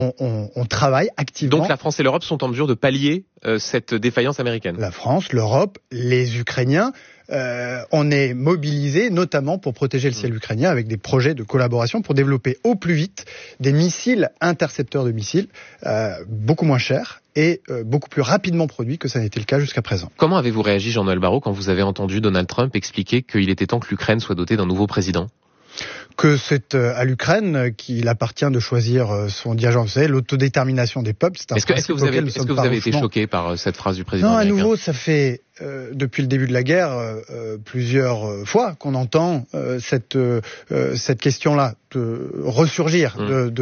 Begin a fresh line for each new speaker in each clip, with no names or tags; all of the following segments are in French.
On travaille activement.
Donc la France et l'Europe sont en mesure de pallier cette défaillance américaine.
La France, l'Europe, les Ukrainiens, on est mobilisés notamment pour protéger le ciel ukrainien avec des projets de collaboration pour développer au plus vite des missiles intercepteurs de missiles beaucoup moins chers et beaucoup plus rapidement produits que ça n'était le cas jusqu'à présent.
Comment avez-vous réagi, Jean-Noël Barrot, quand vous avez entendu Donald Trump expliquer qu'il était temps que l'Ukraine soit dotée d'un nouveau président ?
Que c'est à l'Ukraine qu'il appartient de choisir son dirigeant. Vous savez, l'autodétermination des peuples, c'est un principe auquel nous sommes
Est-ce que vous avez été choqué par cette phrase du président
américain ?
Non,
à nouveau, ça fait depuis le début de la guerre plusieurs fois qu'on entend cette question-là ressurgir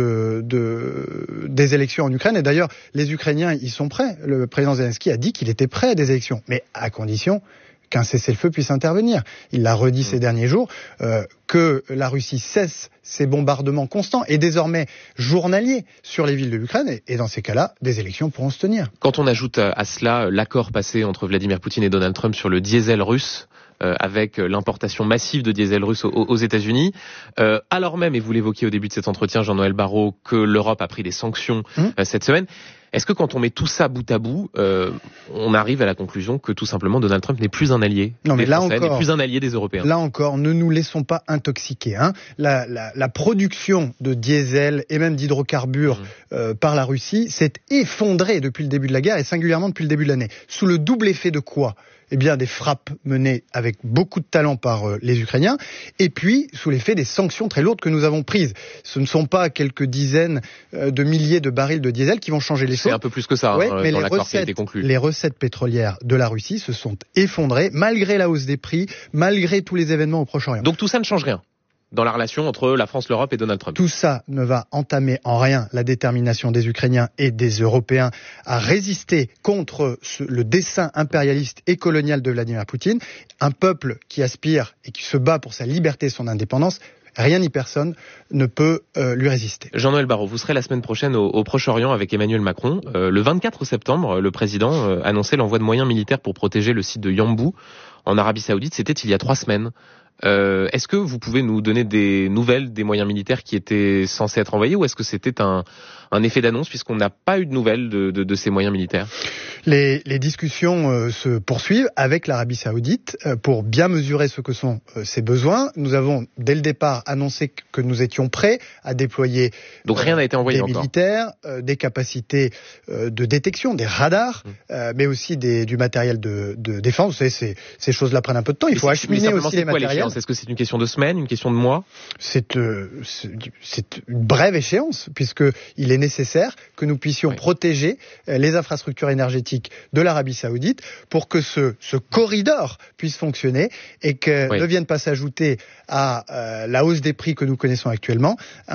des élections en Ukraine. Et d'ailleurs, les Ukrainiens, ils sont prêts. Le président Zelensky a dit qu'il était prêt à des élections, mais à condition qu'un cessez-le-feu puisse intervenir. Il l'a redit ces derniers jours, que la Russie cesse ses bombardements constants et désormais journaliers sur les villes de l'Ukraine, et dans ces cas-là, des élections pourront se tenir.
Quand on ajoute à cela l'accord passé entre Vladimir Poutine et Donald Trump sur le diesel russe, avec l'importation massive de diesel russe aux États-Unis, alors même, et vous l'évoquiez au début de cet entretien, Jean-Noël Barrot, que l'Europe a pris des sanctions cette semaine, est-ce que quand on met tout ça bout à bout, on arrive à la conclusion que tout simplement Donald Trump n'est plus un allié des Français, n'est plus un allié des Européens ?
Là encore, ne nous laissons pas intoxiquer. La production de diesel et même d'hydrocarbures par la Russie s'est effondrée depuis le début de la guerre et singulièrement depuis le début de l'année. Sous le double effet de quoi ? Eh bien, des frappes menées avec beaucoup de talent par les Ukrainiens, et puis sous l'effet des sanctions très lourdes que nous avons prises. Ce ne sont pas quelques dizaines de milliers de barils de diesel qui vont changer les choses.
C'est un peu plus que ça,
mais
dans l'accord qui a été conclu.
Les recettes pétrolières de la Russie se sont effondrées, malgré la hausse des prix, malgré tous les événements au Proche-Orient.
Donc tout ça ne change rien dans la relation entre la France, l'Europe et Donald Trump.
Tout ça ne va entamer en rien la détermination des Ukrainiens et des Européens à résister contre le dessein impérialiste et colonial de Vladimir Poutine. Un peuple qui aspire et qui se bat pour sa liberté et son indépendance, rien ni personne ne peut lui résister.
Jean-Noël Barrot, vous serez la semaine prochaine au Proche-Orient avec Emmanuel Macron. Le 24 septembre, le président annonçait l'envoi de moyens militaires pour protéger le site de Yambu en Arabie Saoudite. C'était il y a 3 semaines. Est-ce que vous pouvez nous donner des nouvelles des moyens militaires qui étaient censés être envoyés, ou est-ce que c'était un effet d'annonce puisqu'on n'a pas eu de nouvelles de ces moyens militaires ?
Les discussions se poursuivent avec l'Arabie Saoudite pour bien mesurer ce que sont ses besoins. Nous avons dès le départ annoncé que nous étions prêts à déployer
rien n'a été envoyé
des militaires, des capacités de détection, des radars, mais aussi du matériel de défense. Vous savez, ces choses-là prennent un peu de temps. Il faut acheminer aussi les matériels.
Est-ce que c'est une question de semaines, une question de mois ?
C'est une brève échéance, puisqu'il est nécessaire que nous puissions protéger les infrastructures énergétiques de l'Arabie Saoudite pour que ce corridor puisse fonctionner et que ne vienne pas s'ajouter à la hausse des prix que nous connaissons actuellement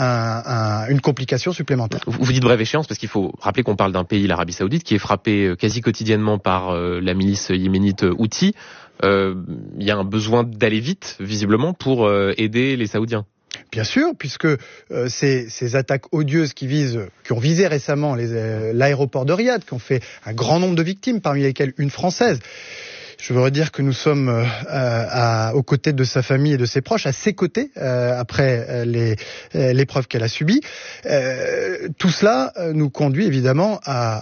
une complication supplémentaire.
Vous dites brève échéance parce qu'il faut rappeler qu'on parle d'un pays, l'Arabie Saoudite, qui est frappé quasi quotidiennement par la milice yéménite Houthi. Il y a un besoin d'aller vite, visiblement, pour aider les Saoudiens.
Bien sûr, puisque ces attaques odieuses qui ont visé récemment l'aéroport de Riyad, qui ont fait un grand nombre de victimes, parmi lesquelles une Française. Je voudrais dire que nous sommes aux côtés de sa famille et de ses proches, à ses côtés, après l'épreuve qu'elle a subie. Tout cela nous conduit évidemment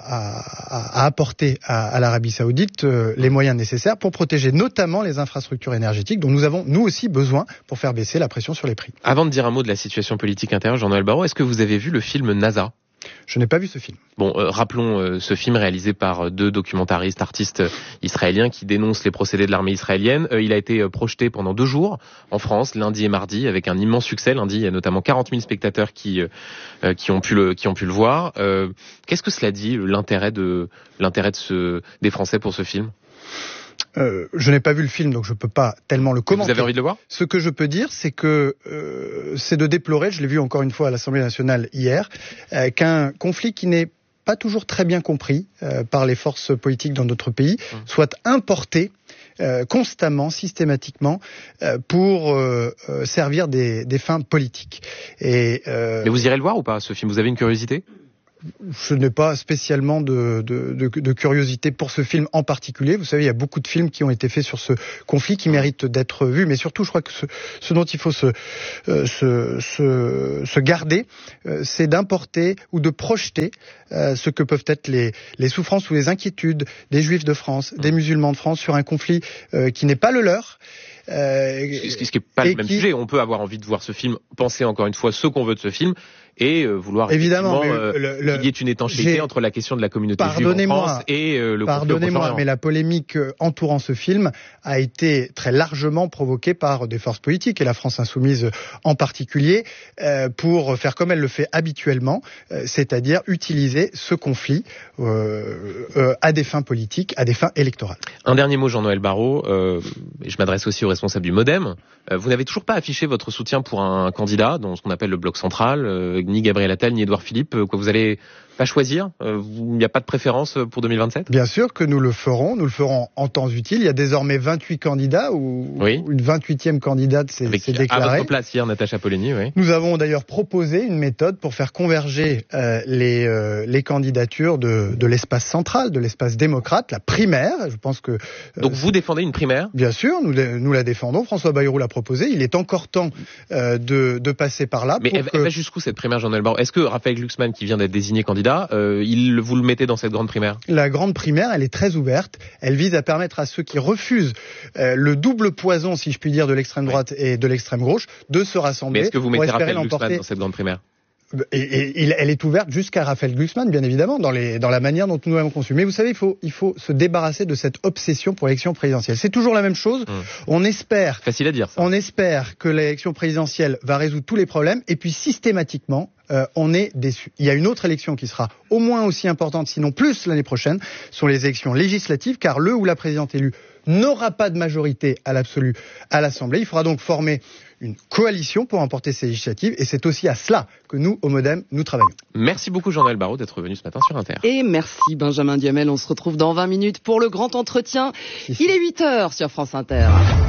à apporter à l'Arabie Saoudite les moyens nécessaires pour protéger notamment les infrastructures énergétiques dont nous avons nous aussi besoin pour faire baisser la pression sur les prix.
Avant de dire un mot de la situation politique intérieure, Jean-Noël Barrot, est-ce que vous avez vu le film NASA ?
Je n'ai pas vu ce film.
Bon, rappelons ce film réalisé par 2 documentaristes, artistes israéliens qui dénoncent les procédés de l'armée israélienne. Il a été projeté pendant 2 jours en France, lundi et mardi, avec un immense succès. Lundi, il y a notamment 40 000 spectateurs qui ont pu le voir. Qu'est-ce que cela dit, l'intérêt des Français pour ce film ?
Je n'ai pas vu le film, donc je ne peux pas tellement le commenter.
Vous avez envie de le voir ?
Ce que je peux dire, c'est que c'est de déplorer, je l'ai vu encore une fois à l'Assemblée nationale hier, qu'un conflit qui n'est pas toujours très bien compris par les forces politiques dans notre pays soit importé constamment, systématiquement, pour servir des fins politiques.
Mais vous irez le voir ou pas, ce film ? Vous avez une curiosité ?
je n'ai pas spécialement de curiosité pour ce film en particulier. Vous savez, il y a beaucoup de films qui ont été faits sur ce conflit qui méritent d'être vus, mais surtout, je crois que ce dont il faut se garder, c'est d'importer ou de projeter ce que peuvent être les souffrances ou les inquiétudes des Juifs de France, des musulmans de France sur un conflit qui n'est pas le leur.
Ce qui n'est pas le même sujet. On peut avoir envie de voir ce film, penser encore une fois ce qu'on veut de ce film, et vouloir
évidemment
qu'il y ait une étanchéité entre la question de la communauté juive en France et le conflit.
Pardonnez-moi, mais la polémique entourant ce film a été très largement provoquée par des forces politiques, et la France insoumise en particulier, pour faire comme elle le fait habituellement, c'est-à-dire utiliser ce conflit à des fins politiques, à des fins électorales.
Un dernier mot, Jean-Noël Barrot, et je m'adresse aussi aux responsables du MoDem. Vous n'avez toujours pas affiché votre soutien pour un candidat dans ce qu'on appelle le bloc central, ni Gabriel Attal, ni Édouard Philippe, que vous allez pas choisir. Il n'y a pas de préférence pour 2027 ?
Bien sûr que nous le ferons en temps utile. Il y a désormais 28 candidats, ou une 28e candidate s'est déclarée.
À votre place hier, Natacha Polony, oui.
Nous avons d'ailleurs proposé une méthode pour faire converger les candidatures de l'espace central, de l'espace démocrate, la primaire. Je pense que
donc vous défendez une primaire ?
Bien sûr, nous la défendons. François Bayrou l'a proposé. Il est encore temps de passer par là.
Mais elle va jusqu'où cette primaire, Jean-Noël Barrot ? Est-ce que Raphaël Glucksmann, qui vient d'être désigné candidat, vous le mettez dans cette grande primaire ?
La grande primaire, elle est très ouverte. Elle vise à permettre à ceux qui refusent le double poison, si je puis dire, de l'extrême droite et de l'extrême gauche, de se rassembler.
Mais est-ce que vous mettez Raphaël Glucksmann dans cette grande primaire ?
Elle est ouverte jusqu'à Raphaël Glucksmann, bien évidemment, dans la manière dont nous l'avons conçue. Mais vous savez, il faut se débarrasser de cette obsession pour l'élection présidentielle. C'est toujours la même chose. On espère.
Facile à dire, ça.
On espère que l'élection présidentielle va résoudre tous les problèmes, et puis systématiquement, on est déçu. Il y a une autre élection qui sera au moins aussi importante, sinon plus, l'année prochaine, sont les élections législatives, car le ou la présidente élue n'aura pas de majorité à l'absolu à l'Assemblée. Il faudra donc former une coalition pour emporter ces législatives, et c'est aussi à cela que nous, au MoDem, nous travaillons.
Merci beaucoup, Jean-Noël Barrot, d'être venu ce matin sur Inter.
Et merci, Benjamin Duhamel. On se retrouve dans 20 minutes pour le grand entretien. Il est 8h sur France Inter.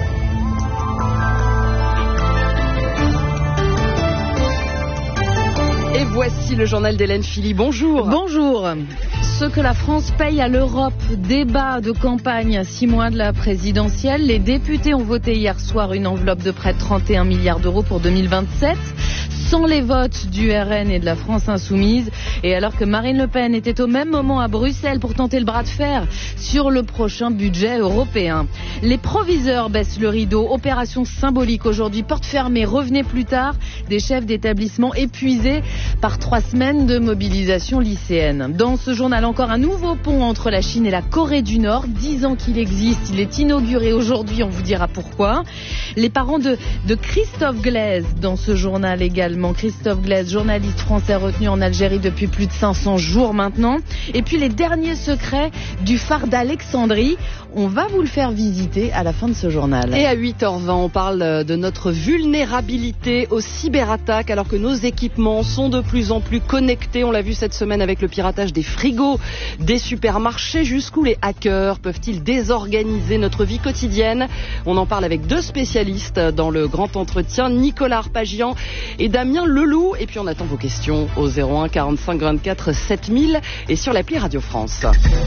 Et voici le journal d'Hélène Philly. Bonjour.
Bonjour. Ce que la France paye à l'Europe, débat de campagne à 6 mois de la présidentielle. Les députés ont voté hier soir une enveloppe de près de 31 milliards d'euros pour 2027. Sans les votes du RN et de la France Insoumise. Et alors que Marine Le Pen était au même moment à Bruxelles pour tenter le bras de fer sur le prochain budget européen. Les proviseurs baissent le rideau. Opération symbolique aujourd'hui. Porte fermée. Revenez plus tard. Des chefs d'établissement épuisés par 3 semaines de mobilisation lycéenne. Dans ce journal, encore un nouveau pont entre la Chine et la Corée du Nord. 10 ans qu'il existe. Il est inauguré aujourd'hui. On vous dira pourquoi. Les parents de Christophe Glaise dans ce journal également. Christophe Glaise, journaliste français retenu en Algérie depuis plus de 500 jours maintenant. Et puis les derniers secrets du phare d'Alexandrie. On va vous le faire visiter à la fin de ce journal.
Et à 8h20, on parle de notre vulnérabilité aux cyberattaques alors que nos équipements sont de plus en plus connectés. On l'a vu cette semaine avec le piratage des frigos, des supermarchés. Jusqu'où les hackers peuvent-ils désorganiser notre vie quotidienne ? On en parle avec 2 spécialistes dans le grand entretien, Nicolas Arpagian et Damien Leloup. Et puis on attend vos questions au 01 45 24 7000 et sur l'appli Radio France.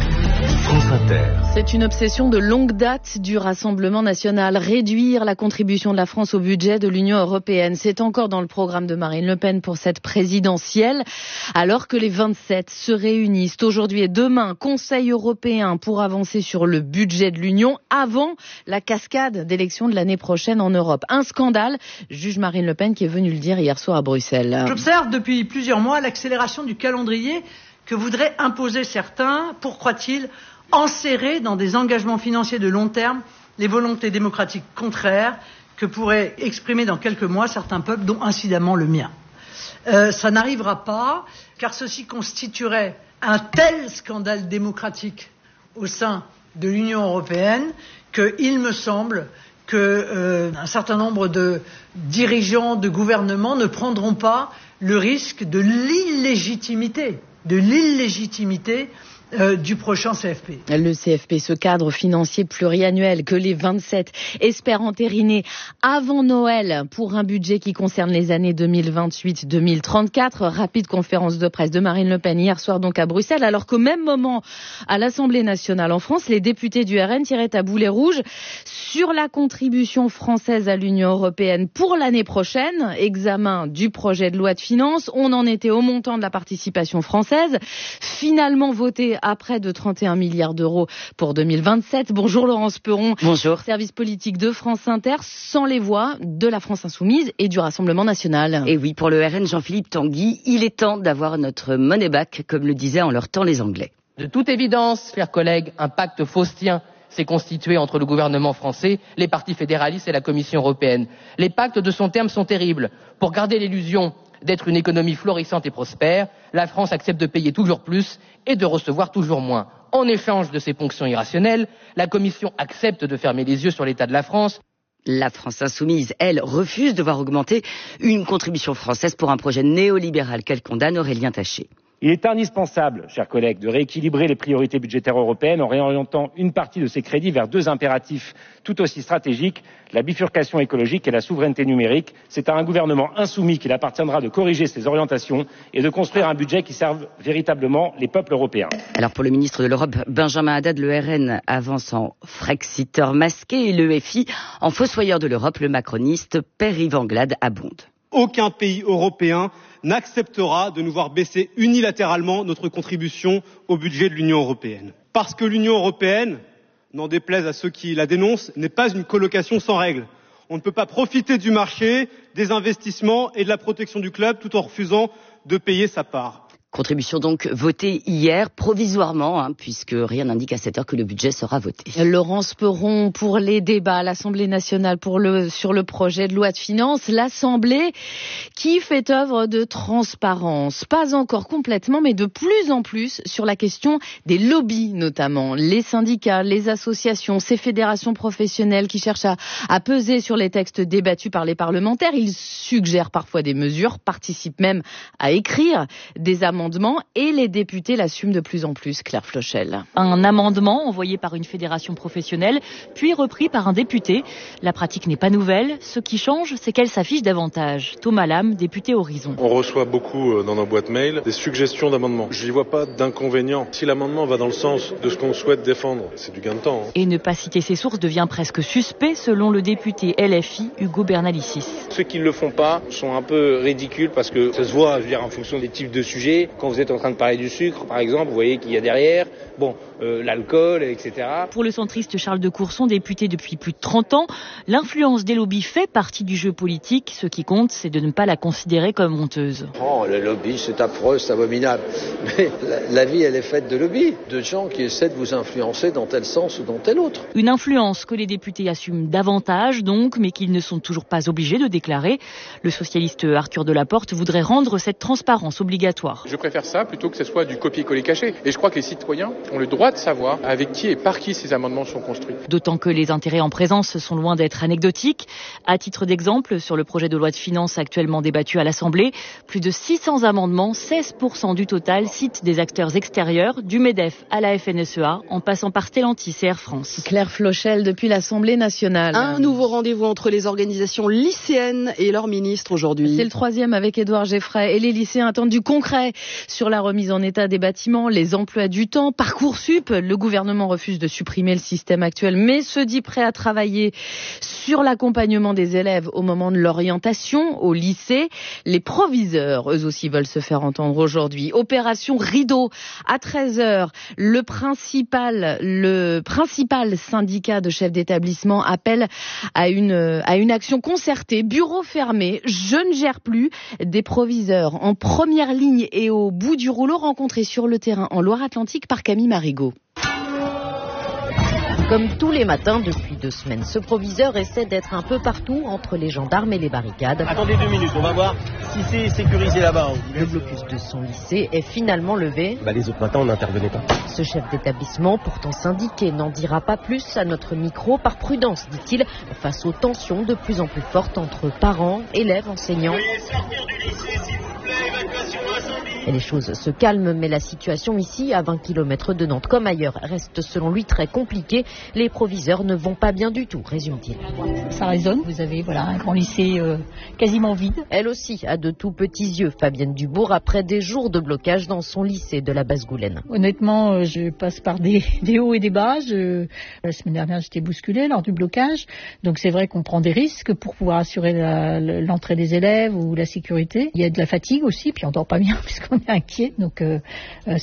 France Inter.
C'est une obsession de longue date du Rassemblement national, réduire la contribution de la France au budget de l'Union européenne. C'est encore dans le programme de Marine Le Pen pour cette présidentielle, alors que les 27 se réunissent aujourd'hui et demain, Conseil européen pour avancer sur le budget de l'Union avant la cascade d'élections de l'année prochaine en Europe. Un scandale, juge Marine Le Pen qui est venue le dire hier soir à Bruxelles.
J'observe depuis plusieurs mois l'accélération du calendrier que voudraient imposer certains, pour, croit-il, enserrer dans des engagements financiers de long terme les volontés démocratiques contraires que pourraient exprimer dans quelques mois certains peuples, dont incidemment le mien. Ça n'arrivera pas, car ceci constituerait un tel scandale démocratique au sein de l'Union européenne qu'il me semble qu'un certain nombre de dirigeants de gouvernements ne prendront pas le risque de l'illégitimité du prochain CFP.
Le CFP, ce cadre financier pluriannuel que les 27 espèrent entériner avant Noël pour un budget qui concerne les années 2028-2034. Rapide conférence de presse de Marine Le Pen hier soir donc à Bruxelles, alors qu'au même moment à l'Assemblée nationale en France, les députés du RN tiraient à boulet rouge sur la contribution française à l'Union européenne pour l'année prochaine. Examen du projet de loi de finances. On en était au montant de la participation française, finalement voté à près de 31 milliards d'euros pour 2027. Bonjour Laurence Perron.
Bonjour.
Service politique de France Inter, sans les voix de la France Insoumise et du Rassemblement National.
Et oui, pour le RN Jean-Philippe Tanguy, il est temps d'avoir notre money back, comme le disaient en leur temps les Anglais.
De toute évidence, chers collègues, un pacte faustien s'est constitué entre le gouvernement français, les partis fédéralistes et la Commission européenne. Les pactes de son terme sont terribles. Pour garder l'illusion d'être une économie florissante et prospère, la France accepte de payer toujours plus et de recevoir toujours moins. En échange de ces ponctions irrationnelles, la Commission accepte de fermer les yeux sur l'état de la France.
La France Insoumise, elle, refuse de voir augmenter une contribution française pour un projet néolibéral qu'elle condamne. Aurélien Taché.
Il est indispensable, chers collègues, de rééquilibrer les priorités budgétaires européennes en réorientant une partie de ces crédits vers deux impératifs tout aussi stratégiques, la bifurcation écologique et la souveraineté numérique. C'est à un gouvernement insoumis qu'il appartiendra de corriger ces orientations et de construire un budget qui serve véritablement les peuples européens.
Alors pour le ministre de l'Europe, Benjamin Haddad, le RN avance en Frexiteur masqué et le FI en fossoyeur de l'Europe, le macroniste Pierre-Yves Anglade abonde.
Aucun pays européen n'acceptera de nous voir baisser unilatéralement notre contribution au budget de l'Union européenne. Parce que l'Union européenne, n'en déplaise à ceux qui la dénoncent, n'est pas une colocation sans règles. On ne peut pas profiter du marché, des investissements et de la protection du club tout en refusant de payer sa part.
Contribution donc votée hier, provisoirement, puisque rien n'indique à cette heure que le budget sera voté.
Laurence Perron, pour les débats à l'Assemblée nationale sur le projet de loi de finances, l'Assemblée qui fait œuvre de transparence. Pas encore complètement, mais de plus en plus sur la question des lobbies notamment. Les syndicats, les associations, ces fédérations professionnelles qui cherchent à peser sur les textes débattus par les parlementaires. Ils suggèrent parfois des mesures, participent même à écrire des amendements et les députés l'assument de plus en plus. Claire Flochel.
Un amendement envoyé par une fédération professionnelle, puis repris par un député. La pratique n'est pas nouvelle. Ce qui change, c'est qu'elle s'affiche davantage. Thomas Lam, député Horizon.
On reçoit beaucoup dans nos boîtes mail des suggestions d'amendements. Je n'y vois pas d'inconvénient. Si l'amendement va dans le sens de ce qu'on souhaite défendre, c'est du gain de temps.
Et ne pas citer ses sources devient presque suspect, selon le député LFI, Hugo Bernalicis.
Ceux qui ne le font pas sont un peu ridicules parce que ça se voit, je veux dire, en fonction des types de sujets. Quand vous êtes en train de parler du sucre, par exemple, vous voyez qu'il y a derrière, l'alcool, etc.
Pour le centriste Charles de Courson, député depuis plus de 30 ans, l'influence des lobbies fait partie du jeu politique. Ce qui compte, c'est de ne pas la considérer comme honteuse.
Oh, le lobby, c'est affreux, c'est abominable. Mais la vie, elle est faite de lobbies, de gens qui essaient de vous influencer dans tel sens ou dans tel autre.
Une influence que les députés assument davantage, donc, mais qu'ils ne sont toujours pas obligés de déclarer. Le socialiste Arthur Delaporte voudrait rendre cette transparence obligatoire.
Je préfère ça plutôt que ce soit du copier-coller caché. Et je crois que les citoyens ont le droit de savoir avec qui et par qui ces amendements sont construits.
D'autant que les intérêts en présence sont loin d'être anecdotiques. À titre d'exemple, sur le projet de loi de finances actuellement débattu à l'Assemblée, plus de 600 amendements, 16% du total, citent des acteurs extérieurs, du MEDEF à la FNSEA, en passant par Stellantis et Air France.
Claire Flochel depuis l'Assemblée nationale.
Un nouveau rendez-vous entre les organisations lycéennes et leurs ministres aujourd'hui.
C'est le 3e avec Édouard Geffray et les lycéens attendent du concret sur la remise en état des bâtiments, les emplois du temps, Parcoursup. Le gouvernement refuse de supprimer le système actuel, mais se dit prêt à travailler sur l'accompagnement des élèves au moment de l'orientation au lycée. Les proviseurs, eux aussi, veulent se faire entendre aujourd'hui. Opération Rideau à 13h. Le principal syndicat de chefs d'établissement appelle à une action concertée. Bureau fermé, je ne gère plus. Des proviseurs en première ligne et au bout du rouleau rencontrés sur le terrain en Loire-Atlantique par Camille Marigot.
Comme tous les matins depuis 2 semaines, ce proviseur essaie d'être un peu partout entre les gendarmes et les barricades.
Attendez 2 minutes, on va voir si c'est sécurisé là-bas.
Le blocus de son lycée est finalement levé.
Les autres matins, on n'intervenait pas.
Ce chef d'établissement, pourtant syndiqué, n'en dira pas plus à notre micro par prudence, dit-il, face aux tensions de plus en plus fortes entre parents, élèves, enseignants.
Veuillez sortir du lycée, s'il vous plaît, évacuation incendie.
Et les choses se calment, mais la situation ici, à 20 km de Nantes comme ailleurs, reste selon lui très compliquée. Les proviseurs ne vont pas bien du tout, résume-t-il.
Ça résonne, vous avez un grand lycée quasiment vide.
Elle aussi a de tout petits yeux, Fabienne Dubourg, après des jours de blocage dans son lycée de la Basse-Goulaine.
Honnêtement, je passe par des hauts et des bas. La semaine dernière, j'étais bousculée lors du blocage. Donc c'est vrai qu'on prend des risques pour pouvoir assurer l'entrée des élèves ou la sécurité. Il y a de la fatigue aussi, puis on dort pas bien puisqu'on est inquiet. Donc